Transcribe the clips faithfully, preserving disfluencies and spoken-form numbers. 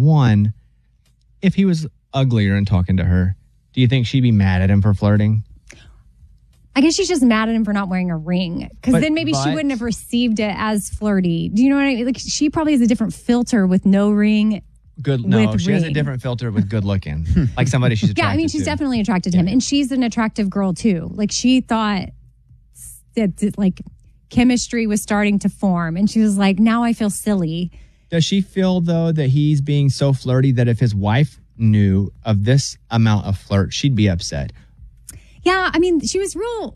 One, if he was uglier and talking to her, do you think she'd be mad at him for flirting? I guess she's just mad at him for not wearing a ring. Because then maybe but, she wouldn't have received it as flirty. Do you know what I mean? Like, she probably has a different filter with no ring. Good. No, with she has a ring. different filter with good looking. Like somebody she's attracted to. Yeah, I mean, she's to. definitely attracted to him. And she's an attractive girl, too. Like, she thought that, that, like, chemistry was starting to form. And she was like, now I feel silly. Does she feel, though, that he's being so flirty that if his wife knew of this amount of flirt, she'd be upset? Yeah, I mean, she was real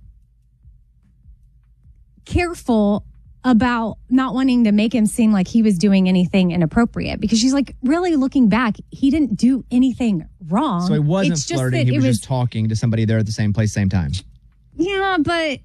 careful about not wanting to make him seem like he was doing anything inappropriate, because she's like, really looking back, he didn't do anything wrong. So he wasn't It's just flirting. that He it was, was just talking to somebody there at the same place, same time. Yeah, but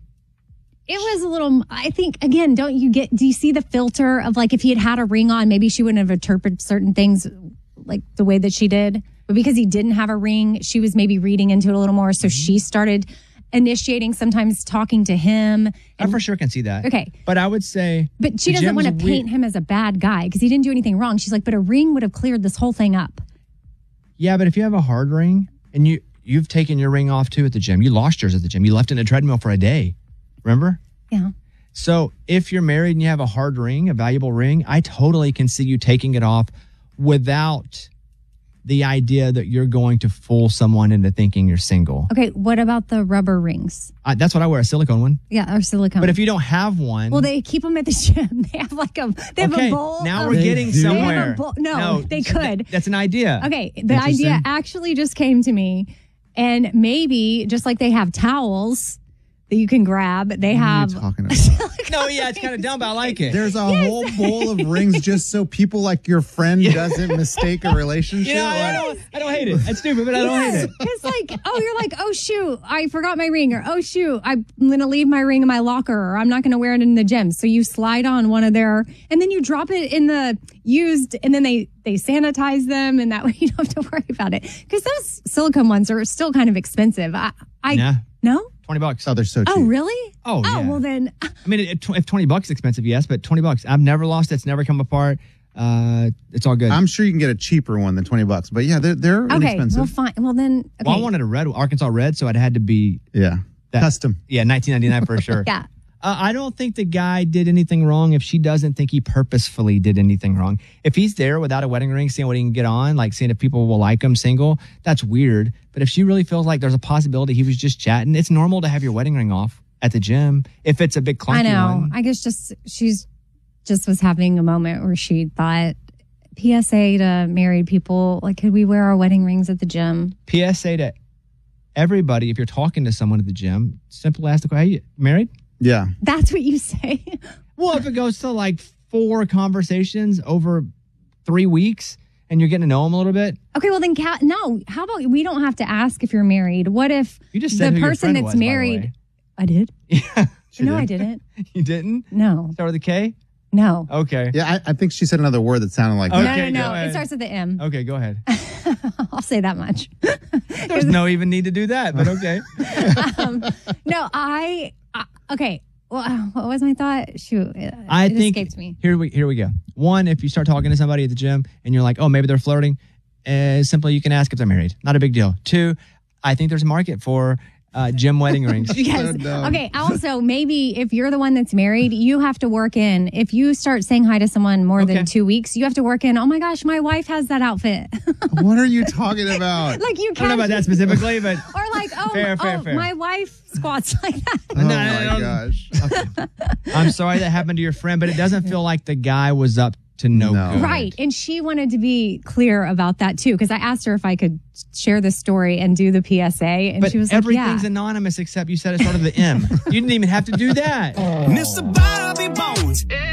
it was a little, I think, again, don't you get, do you see the filter of like, if he had had a ring on, maybe she wouldn't have interpreted certain things like the way that she did. But because he didn't have a ring, she was maybe reading into it a little more. So she started initiating, sometimes talking to him. And, I for sure can see that. Okay. But I would say... But she the doesn't gym want to was paint weird. him as a bad guy because he didn't do anything wrong. She's like, but a ring would have cleared this whole thing up. Yeah, but if you have a hard ring and you, you've taken your ring off too at the gym, you lost yours at the gym. You left it in a treadmill for a day. Remember? Yeah. So if you're married and you have a hard ring, a valuable ring, I totally can see you taking it off without the idea that you're going to fool someone into thinking you're single. Okay, what about the rubber rings? Uh, that's what I wear, a silicone one. Yeah, or silicone. But if you don't have one... Well, they keep them at the gym. They have like a, they have okay, a bowl. now of, we're getting they have a somewhere. bowl- no, they could. That's an idea. Okay, the idea actually just came to me. And maybe, just like they have towels that you can grab, they have... talking about? No, yeah, it's kind of dumb, but I like it. There's a whole bowl of rings just so people like your friend doesn't mistake a relationship. You know, I don't, I don't hate it. It's stupid, but I don't hate it. It's like, oh, you're like, oh, shoot, I forgot my ring. Or, oh, shoot, I'm going to leave my ring in my locker. Or I'm not going to wear it in the gym. So you slide on one of their, and then you drop it in the used, and then they, they sanitize them, and that way you don't have to worry about it. Because those silicone ones are still kind of expensive. I, I Nah. No? twenty bucks. Oh, they're so cheap. Oh, really? Oh, Oh, yeah. well then. I mean, it, if twenty bucks is expensive, yes, but twenty bucks. I've never lost it. It's never come apart. Uh, it's all good. I'm sure you can get a cheaper one than twenty bucks, but yeah, they're, they're Okay, inexpensive. well, fine. Well, then. Okay. Well, I wanted a red, Arkansas red, so it had to be yeah. that, Custom. Yeah, nineteen ninety-nine for sure. Yeah. Uh, I don't think the guy did anything wrong if she doesn't think he purposefully did anything wrong. If he's there without a wedding ring, seeing what he can get on, like seeing if people will like him single, that's weird. But if she really feels like there's a possibility he was just chatting, it's normal to have your wedding ring off at the gym if it's a big clunky I know. one. I guess just she's just was having a moment where she thought, P S A to married people, like, could we wear our wedding rings at the gym? P S A to everybody, if you're talking to someone at the gym, simply ask the question, are you married? Yeah. That's what you say. Well, if it goes to like four conversations over three weeks and you're getting to know them a little bit. Okay, well then, Kat, no. How about we don't have to ask if you're married? What if You just said the who your person friend that's was, by the married? way. I did. Yeah. No, did. I didn't. You didn't? No, Start with a K? no, Okay. Yeah, I, I think she said another word that sounded like Okay. that. no, no, go no. ahead. It starts with the M. Okay, go ahead. I'll say that much. There's no even need to do that, but okay. um, no, I, I. Okay. Well, what was my thought? Shoot, it, I it think escaped me. here we here we go. One, if you start talking to somebody at the gym and you're like, oh, maybe they're flirting, uh, simply you can ask if they're married. Not a big deal. Two, I think there's a market for uh, gym wedding rings. Yes. dumb. Okay. Also, maybe if you're the one that's married, you have to work in. If you start saying hi to someone more Okay. than two weeks, you have to work in. Oh my gosh, my wife has that outfit. What are you talking about? Like you I don't can't. know about that specifically, but Or like, oh, Fair, fair, oh fair. my wife squats like that. Oh No, my no, no. gosh. I'm sorry that happened to your friend, but it doesn't feel like the guy was up to no, No. good. Right. And she wanted to be clear about that too. Because I asked her if I could share this story and do the P S A. And But she was like, everything's yeah. anonymous except you said it started with the M. You didn't even have to do that. Mister Bobby Bones.